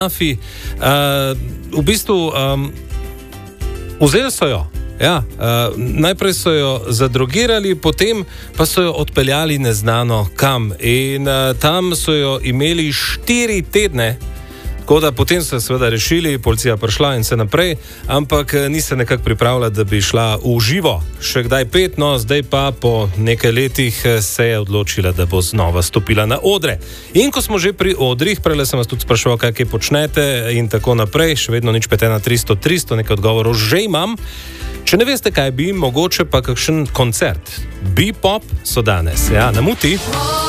v bistvu vzeli so jo. Ja, najprej so jo zadrogirali, potem pa so jo odpeljali neznano kam. In tam so jo imeli 4 tedne. Tako da potem so se seveda rešili, policija prišla in se naprej, ampak ni se nekako pripravila, da bi šla v živo. Še kdaj 5, no zdaj pa po nekaj letih se je odločila, da bo znova stopila na odre. In ko smo že pri odrih, prele sem vas tudi spraševal, kaj počnete in tako naprej, še vedno nič 51300, nekaj odgovorov že imam. Če ne veste, kaj bi, mogoče pa kakšen koncert. Bepop so danes, ja, na Muti.